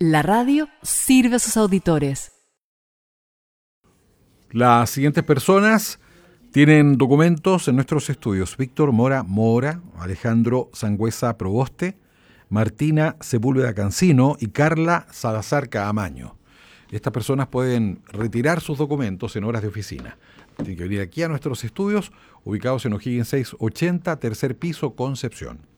La radio sirve a sus auditores. Las siguientes personas tienen documentos en nuestros estudios: Víctor Mora Mora, Alejandro Sangüesa Proboste, Martina Sepúlveda Cancino y Carla Salazar Caamaño. Estas personas pueden retirar sus documentos en horas de oficina. Tienen que venir aquí a nuestros estudios, ubicados en O'Higgins 680, tercer piso, Concepción.